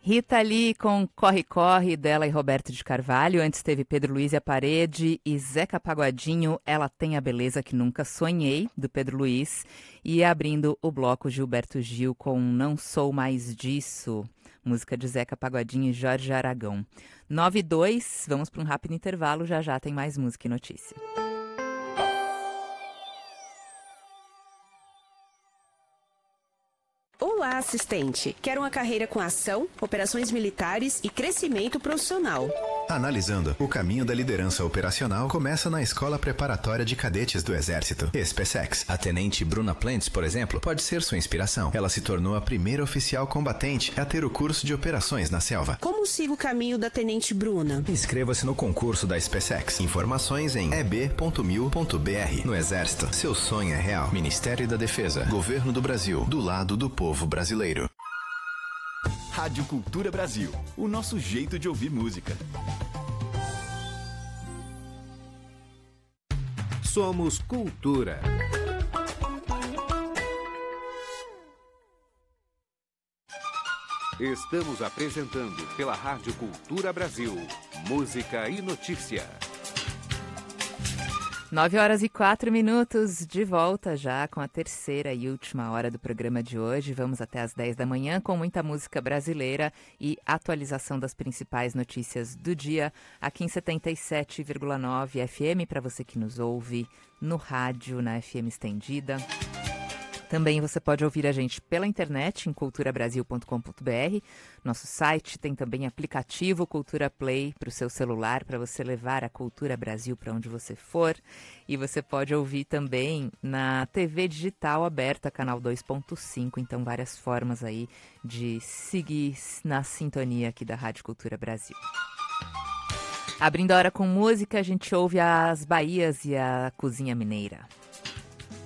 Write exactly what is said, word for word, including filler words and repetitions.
Rita Lee com Corre Corre, dela e Roberto de Carvalho. Antes teve Pedro Luiz e a Parede e Zeca Pagodinho, Ela Tem a Beleza Que Nunca Sonhei, do Pedro Luiz. E abrindo o bloco, Gilberto Gil com Não Sou Mais Disso, música de Zeca Pagodinho e Jorge Aragão. nove e dois, vamos para um rápido intervalo, já já tem mais música e notícia. Olá, assistente. Quero uma carreira com ação, operações militares e crescimento profissional. Analisando, o caminho da liderança operacional começa na Escola Preparatória de Cadetes do Exército, SpaceX. A tenente Bruna Plantz, por exemplo, pode ser sua inspiração. Ela se tornou a primeira oficial combatente a ter o curso de operações na selva. Como sigo o caminho da tenente Bruna? Inscreva-se no concurso da SpaceX. Informações em e b ponto mil ponto b r. No Exército, seu sonho é real. Ministério da Defesa, Governo do Brasil, do lado do povo brasileiro. Rádio Cultura Brasil, o nosso jeito de ouvir música. Somos Cultura. Estamos apresentando pela Rádio Cultura Brasil, música e notícia. nove horas e quatro minutos, de volta já com a terceira e última hora do programa de hoje. Vamos até às dez da manhã com muita música brasileira e atualização das principais notícias do dia aqui em setenta e sete vírgula nove F M, para você que nos ouve no rádio, na F M estendida. Também você pode ouvir a gente pela internet em cultura brasil ponto com ponto b r. Nosso site tem também aplicativo Cultura Play para o seu celular, para você levar a Cultura Brasil para onde você for. E você pode ouvir também na T V digital aberta, canal dois ponto cinco. Então, várias formas aí de seguir na sintonia aqui da Rádio Cultura Brasil. Abrindo a hora com música, a gente ouve as Bahias e a Cozinha Mineira.